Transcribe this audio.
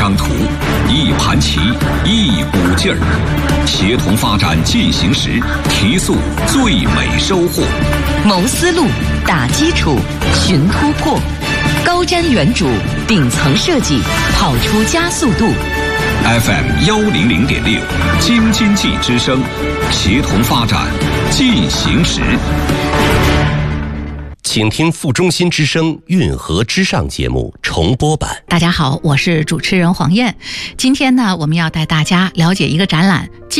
张图，一盘棋，一股劲儿，协同发展进行时，提速最美收获。 谋思路，打基础，寻突破，高瞻远瞩，顶层设计，跑出加速度。 FM 100.6，京津冀之声，协同发展进行时。 请听副中心之声运河之上节目重播版。 大家好，我是主持人黄燕。今天呢，我们要带大家了解一个展览。